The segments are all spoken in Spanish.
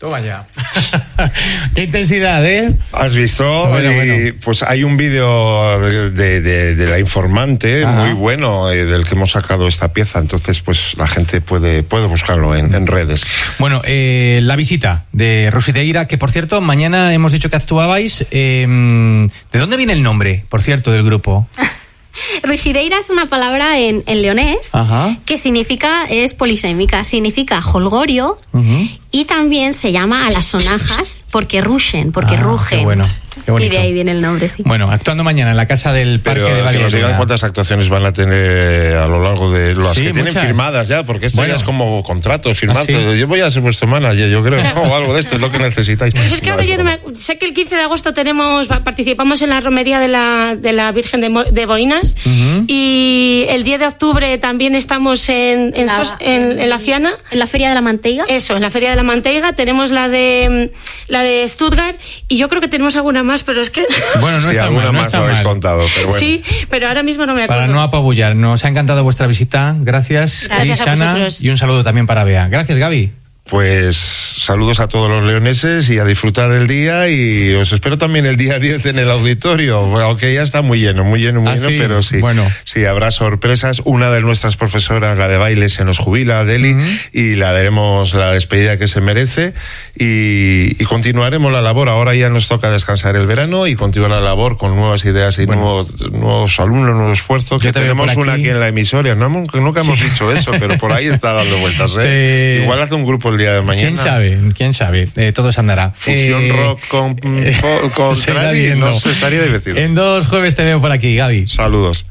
Toma ya. Qué intensidad, ¿eh? ¿Has visto? Bueno. Pues hay un vídeo de La Informante, muy bueno, del que hemos sacado esta pieza. Entonces, pues la gente puede buscarlo en redes. Bueno, la visita de Rusideira, que por cierto, mañana hemos dicho que actuabais. ¿De dónde viene el nombre, por cierto, del grupo? Rusideira es una palabra en leonés que es polisémica, significa jolgorio y también se llama a las sonajas porque rugen. Qué bueno. Qué bonito. Y de ahí viene el nombre, sí. Bueno, actuando mañana en la casa del Parque de Valladolid. Que nos digan cuántas actuaciones van a tener a lo largo de las que tienen firmadas ya, porque esto ya es como contratos firmados. Yo voy a ser vuestro manager, yo creo, o algo de esto, es lo que necesitáis. Pues es que ahora yo sé que el 15 de agosto participamos en la romería de la Virgen de Boinas y el 10 de octubre también estamos en la Ciana. En la Feria de la Manteiga. Eso, en la Feria de la Manteiga. Tenemos la de Stuttgart y yo creo que tenemos alguna más, pero es que... Bueno, no está mal, no está mal. Habéis contado, pero bueno. Sí, pero ahora mismo no me acuerdo. Para no apabullar, nos ha encantado vuestra visita. Gracias, Cris, Ana, y un saludo también para Bea. Gracias, Gaby. Pues saludos a todos los leoneses y a disfrutar del día, y os espero también el día 10 en el auditorio, aunque ya está muy lleno, ¿sí? Pero sí, bueno. Sí, habrá sorpresas. Una de nuestras profesoras, la de baile, se nos jubila, Deli, y la daremos la despedida que se merece, y continuaremos la labor. Ahora ya nos toca descansar el verano y continuar la labor con nuevas ideas y nuevos alumnos, nuevos esfuerzos, que tenemos una aquí en la emisora. Nunca hemos dicho eso, pero por ahí está dando vueltas, ¿eh? Igual hace un grupo el día de mañana. ¿Quién sabe? Todo se andará. Fusión rock con tradi, no sé, estaría divertido. En 2 jueves te veo por aquí, Gaby. Saludos.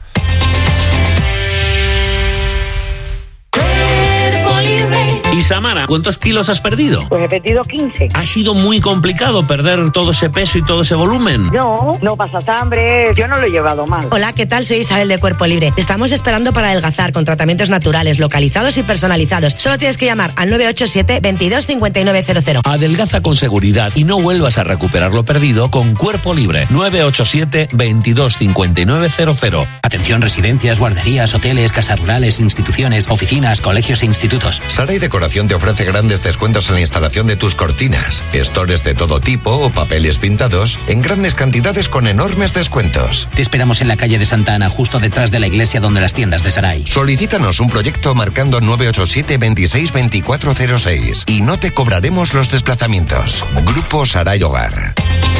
Y Samara, ¿cuántos kilos has perdido? Pues he perdido 15. ¿Ha sido muy complicado perder todo ese peso y todo ese volumen? No pasas hambre, yo no lo he llevado mal. Hola, ¿qué tal? Soy Isabel de Cuerpo Libre. Te estamos esperando para adelgazar con tratamientos naturales, localizados y personalizados. Solo tienes que llamar al 987 22 5900. Adelgaza con seguridad y no vuelvas a recuperar lo perdido con Cuerpo Libre. 987 22 5900. Atención, residencias, guarderías, hoteles, casas rurales, instituciones, oficinas, colegios e institutos. Saray Decoración te ofrece grandes descuentos en la instalación de tus cortinas, estores de todo tipo o papeles pintados en grandes cantidades con enormes descuentos. Te esperamos en la calle de Santa Ana, justo detrás de la iglesia donde las tiendas de Saray. Solicítanos un proyecto marcando 987 26 2406 y no te cobraremos los desplazamientos. Grupo Saray Hogar.